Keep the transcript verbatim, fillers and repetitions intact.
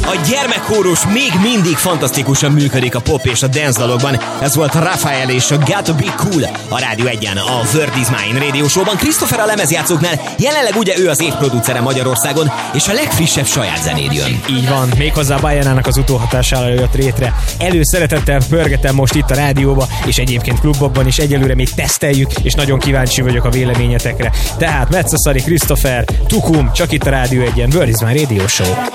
A gyermekkórus még mindig fantasztikusan működik a pop és a dance dalokban. Ez volt a Rafael és a Got to Be Cool a Rádió egyen, a Word is Mine Radio Show-ban. Christopher a lemezjátszóknál, jelenleg ugye ő az év producere Magyarországon, és a legfrissebb saját zenéd jön. Így van, méghozzá Bajanának az utóhatására jött létre. Előszeretettel pörgetem most itt a rádióba, és egyébként klubokban is egyelőre még teszteljük, és nagyon kíváncsi vagyok a véleményetekre. Tehát Metszaszari Christopher, Tukum, csak itt a Rádió egyen, Word is Mine Radio Show.